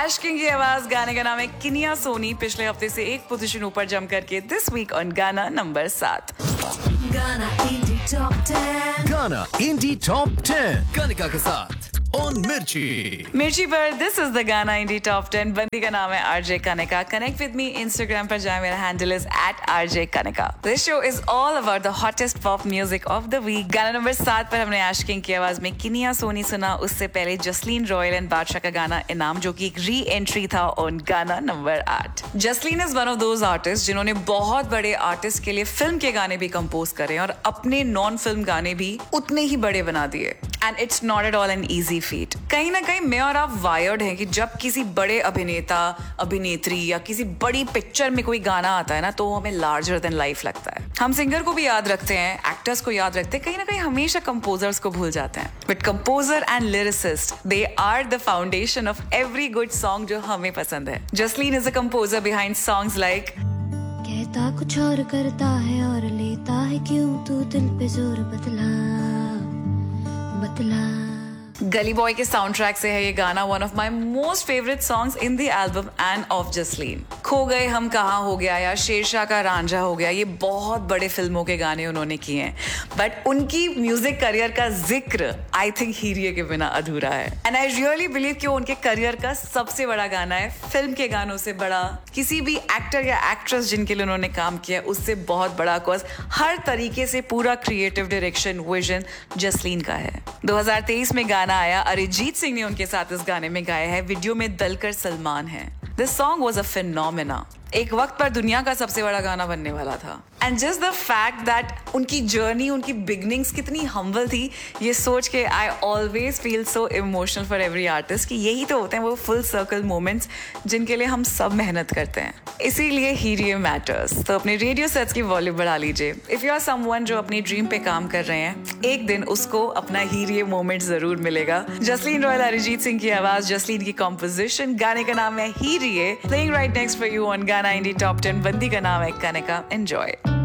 आशिकीन की आवाज, गाने का नाम है किनिया सोनी। पिछले हफ्ते से एक पोजीशन ऊपर जम करके दिस वीक ऑन गाना नंबर 7। गाना इंडी टॉप 10। गाना इंडी टॉप 10 कनिका के साथ ऑन मिर्ची पर दिस इज द गाना इंडी टॉप 10। बंदी का नाम है RJ Kanika. Connect with me Instagram पर जाए, मेरा handle is @RJ Kanika। This show is all about the hottest pop music of the week. गाना नंबर 7 पर हमने आशिकीन की आवाज में किनिया सोनी सुना। उससे पहले जसलीन रॉयल एंड बादशाह का गाना इनाम, जो कि एक री एंट्री था ऑन गाना number 8। Jasleen is one of those artist जिन्होंने बहुत बड़े आर्टिस्ट के लिए फिल्म के गाने भी कंपोज करे और अपने नॉन फिल्म गाने भी उतने ही बड़े बना दिए। And it's not at all an easy feet. कहीं ना कहीं मैं और आप वायर्ड हैं कि जब किसी बड़े अभिनेता, अभिनेत्री या किसी बड़ी पिक्चर में कोई गाना आता है ना, तो हमें लार्जर देन लाइफ लगता है। हम सिंगर को भी याद रखते हैं, एक्टर्स को याद रखते हैं, कहीं ना कहीं हमेशा कंपोजर्स को भूल जाते हैं। But composer and lyricist, they are the foundation of every good song जो हमें पसंद है। Jasleen is a composer behind songs like कहता कुछ और करता है और लेता है क्यों तू दिल पे जोर बतला बतला। गली बॉय के साउंड ट्रैक से है ये गाना, one of my most favourite songs in the album end of Jasleen. खो गए हम कहाँ हो गया या शेरशाह का रांझा हो गया, ये बहुत बड़े फिल्मों के गाने उन्होंने किए हैं। बट उनकी म्यूजिक करियर का जिक्र आई थिंक हीरिये के बिना अधूरा है। एंड आई रियली बिलीव कि उनके करियर का सबसे बड़ा गाना है। फिल्म के गानों से बड़ा, किसी भी एक्टर या एक्ट्रेस जिनके लिए उन्होंने काम किया उससे बहुत बड़ा, कॉज हर तरीके से पूरा क्रिएटिव डायरेक्शन, विजन जसलीन का है। 2023 में गाना आया, अरिजीत सिंह ने उनके साथ इस गाने में गाया है। वीडियो में दलकर सलमान है। This song was a phenomena. एक वक्त पर दुनिया का सबसे बड़ा गाना बनने वाला था। And just the fact that उनकी जर्नी, उनकी बिगनिंग्स कितनी हम्बल थी, ये सोच के I always feel so emotional for every artist कि यही तो होते हैं वो फुल सर्कल मोमेंट्स जिनके लिए हम सब मेहनत करते हैं। इसीलिए हीरिये मैटर्स। तो अपने रेडियो सेट्स की वॉल्यूम बढ़ा लीजिए। इफ यू आर समवन जो अपनी ड्रीम पे काम कर रहे हैं, एक दिन उसको अपना हीरिये मोमेंट जरूर मिलेगा। जसलीन रॉयल, अरिजीत सिंह की आवाज, जसलीन की कॉम्पोजिशन, गाने का नाम है हीरिये। Playing right next for you on गाना इंडी टॉप 10। बंदी का नाम है कनिका। एंजॉय।